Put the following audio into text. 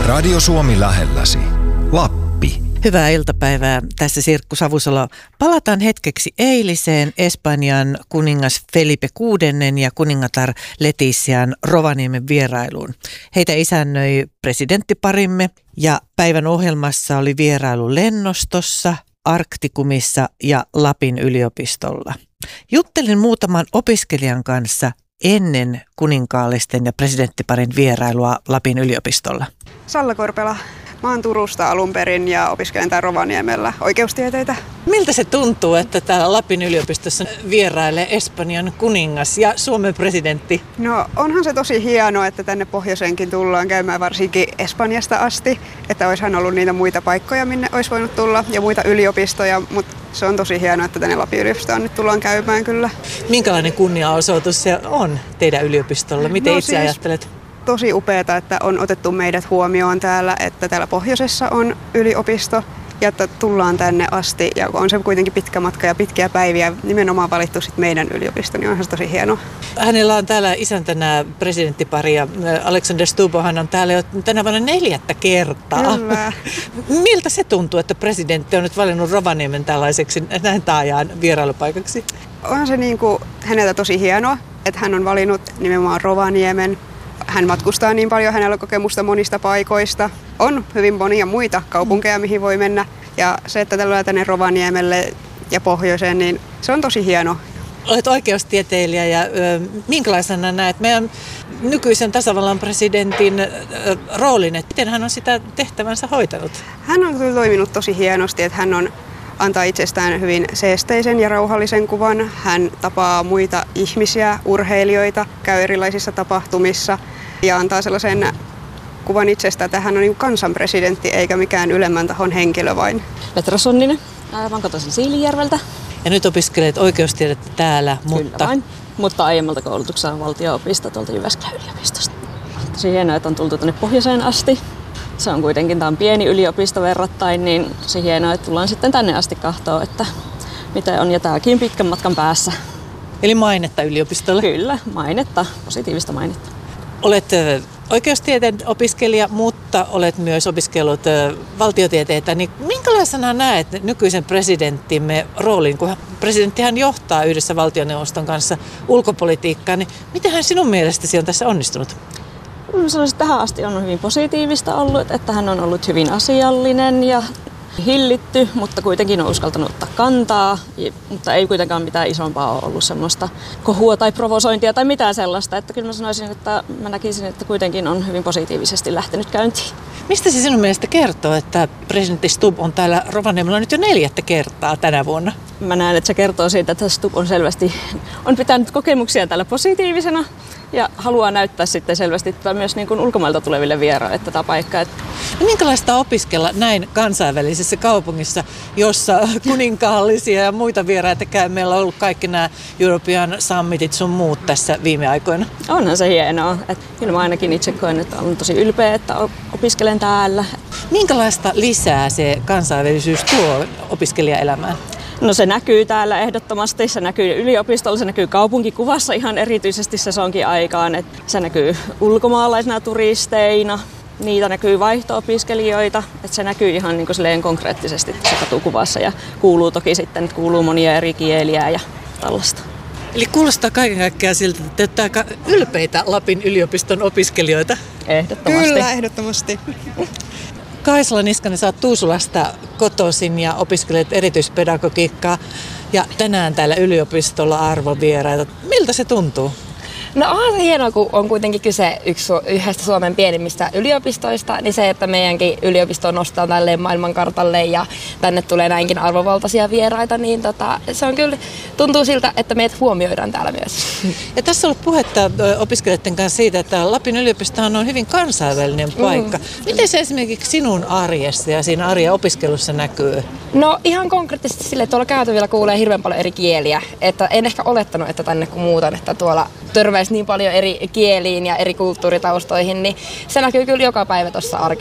Radio Suomi lähelläsi. Lappi. Hyvää iltapäivää. Tässä Sirkku Savusalo. Palataan hetkeksi eiliseen Espanjan kuningas Felipe VI ja kuningatar Letician Rovaniemen vierailuun. Heitä isännöi presidenttiparimme ja päivän ohjelmassa oli vierailu lennostossa, Arktikumissa ja Lapin yliopistolla. Juttelin muutaman opiskelijan kanssa ennen kuninkaallisten ja presidenttiparin vierailua Lapin yliopistolla. Salla Korpela. Mä oon Turusta alun perin ja opiskelen täällä Rovaniemellä oikeustieteitä. Miltä se tuntuu, että täällä Lapin yliopistossa vierailee Espanjan kuningas ja Suomen presidentti? No onhan se tosi hienoa, että tänne pohjoiseenkin tullaan käymään varsinkin Espanjasta asti. Että oishan ollut niitä muita paikkoja, minne olisi voinut tulla ja muita yliopistoja, mutta se on tosi hienoa, että tänne Lapin yliopistoon nyt tullaan käymään kyllä. Minkälainen kunniaosoitus se on teidän yliopistolla? Miten itse ajattelet? Tosi upeata, että on otettu meidät huomioon täällä, että täällä pohjoisessa on yliopisto ja että tullaan tänne asti ja on se kuitenkin pitkä matka ja pitkiä päiviä nimenomaan valittu sit meidän yliopisto, niin onhan se tosi hienoa. Hänellä on täällä isäntänä presidenttipari ja Alexander Stubb on täällä jo tänä vuonna 4. kertaa. Kyllä. Miltä se tuntuu, että presidentti on nyt valinnut Rovaniemen tällaiseksi näin taajaan vierailupaikaksi? Onhan se häneltä tosi hienoa, että hän on valinnut nimenomaan Rovaniemen. Hän matkustaa niin paljon, hänellä on kokemusta monista paikoista. On hyvin monia muita kaupunkeja, mihin voi mennä. Ja se, että tällä tänne Rovaniemelle ja pohjoiseen, niin se on tosi hieno. Olet oikeustieteilijä ja minkälaisena näet meidän nykyisen tasavallan presidentin roolin, että miten hän on sitä tehtävänsä hoitanut? Hän on kyllä toiminut tosi hienosti, että hän antaa itsestään hyvin seesteisen ja rauhallisen kuvan. Hän tapaa muita ihmisiä, urheilijoita, käy erilaisissa tapahtumissa ja antaa sellaisen kuvan itsestään, että hän on kansanpresidentti eikä mikään ylemmän tahon henkilö vain. Petra Sonninen, aivan kotoisin Siilinjärveltä. Ja nyt opiskelet oikeustiedettä täällä, mutta aiemmalta koulutuksella valtio-opista tuolta Jyväskylän yliopistosta. Tosi hienoa, että on tultu tänne pohjoiseen asti. Se on kuitenkin, tämä on pieni yliopisto verrattain, niin tosi hienoa, että tullaan sitten tänne asti katsoa, että mitä on, ja tämäkin pitkän matkan päässä. Eli mainetta yliopistolle? Kyllä, mainetta, positiivista mainetta. Olet oikeustieteen opiskelija, mutta olet myös opiskellut valtiotieteitä, niin minkälaisena näet nykyisen presidenttimme roolin, kun presidenttihän johtaa yhdessä valtioneuvoston kanssa ulkopolitiikkaa, niin miten hän sinun mielestäsi on tässä onnistunut? Sanoisin, että tähän asti on hyvin positiivista ollut, että hän on ollut hyvin asiallinen ja hillitty, mutta kuitenkin on uskaltanut ottaa kantaa, mutta ei kuitenkaan mitään isompaa ole ollut semmoista kohua tai provosointia tai mitään sellaista. Että kyllä mä sanoisin, että mä näkisin, että kuitenkin on hyvin positiivisesti lähtenyt käyntiin. Mistä se sinun mielestä kertoo, että presidentti Stubb on täällä Rovaniemellä nyt jo 4. kertaa tänä vuonna? Mä näen, että se kertoo siitä, että Stubb on selvästi pitänyt kokemuksia täällä positiivisena ja haluaa näyttää sitten selvästi myös niin kuin ulkomailta tuleville vieraille tätä paikkaa. Minkälaista opiskella näin kansainvälisessä kaupungissa, jossa kuninkaallisia ja muita vieraita käy? Meillä on ollut kaikki nämä European Summitit sun muut tässä viime aikoina. Onhan se hienoa. Kyllä mä ainakin itse koen, että olen tosi ylpeä, että opiskelen täällä. Minkälaista lisää se kansainvälisyys tuo opiskelijaelämään? No se näkyy täällä ehdottomasti, se näkyy yliopistolla, se näkyy kaupunkikuvassa ihan erityisesti sesonkin aikaan. Että se näkyy ulkomaalaisina turisteina, niitä näkyy vaihto-opiskelijoita, että se näkyy ihan niin kuin konkreettisesti tässä katukuvassa ja kuuluu toki sitten, että kuuluu monia eri kieliä ja tällaista. Eli kuulostaa kaiken kaikkiaan siltä, että te olette aika ylpeitä Lapin yliopiston opiskelijoita. Ehdottomasti. Kyllä, ehdottomasti. Kaisala Niskanen, sä oot Tuusulasta kotoisin ja opiskelet erityispedagogiikkaa ja tänään täällä yliopistolla arvovieraita. Miltä se tuntuu? No onhan se hienoa, kun on kuitenkin kyse yhdestä Suomen pienimmistä yliopistoista, niin se, että meidänkin yliopisto nostaa tälleen maailmankartalle ja tänne tulee näinkin arvovaltaisia vieraita, niin se on kyllä, tuntuu siltä, että meidät huomioidaan täällä myös. Ja tässä on ollut puhetta opiskelijoiden kanssa siitä, että Lapin yliopistohan on hyvin kansainvälinen paikka. Miten se esimerkiksi sinun arjessa ja siinä arjen opiskelussa näkyy? No ihan konkreettisesti sille, että tuolla käytävillä kuulee hirveän paljon eri kieliä, että en ehkä olettanut, että tänne kun muutan, että tuolla törmäisi niin paljon eri kieliin ja eri kulttuuritaustoihin, niin se näkyy kyllä joka päivä tuossa